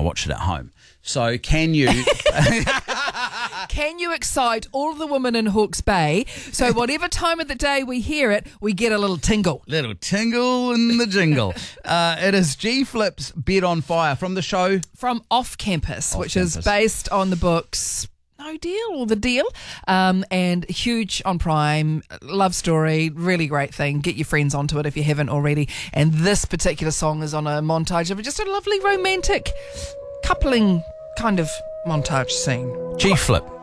watch it at home. So can you... Can you excite all of the women in Hawke's Bay so whatever time of the day we hear it, we get a little tingle? Little tingle in the jingle. It is G Flip's Bed on Fire from the show... From Off Campus, which is based on the books No Deal or The Deal, and huge on Prime, love story, really great thing. Get your friends onto it if you haven't already. And this particular song is on a montage of just a lovely romantic coupling kind of montage scene. G Flip.